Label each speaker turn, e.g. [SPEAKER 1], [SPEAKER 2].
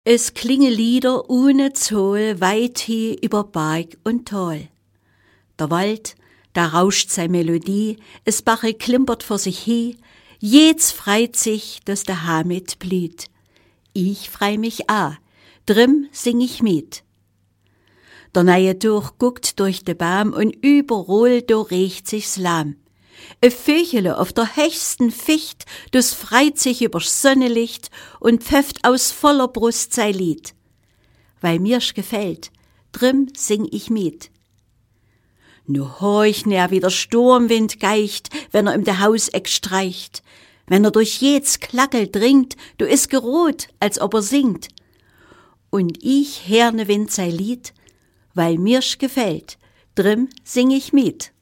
[SPEAKER 1] Es klingen Lieder ohne Zoll weit hin über Berg und Tal. Der Wald, da rauscht sei Melodie, es Bache klimpert vor sich hin, jeds freit sich, dass der Hamid blüht. Ich frei mich a, drum sing ich mit. Der neue Durch guckt durch de Baum und überall do riecht sich's lahm. E Vögele auf der höchsten Ficht, das freit sich übers Sonnenlicht und pfefft aus voller Brust sei Lied. Weil mir's gefällt, drum sing ich mit. Nu horch ner wie der Sturmwind geicht, wenn im de Hauseck streicht. Wenn durch jeds Klackel dringt, du is gerot, als ob singt. Und ich herne Wind sei Lied, weil mir's gefällt, drum sing ich mit.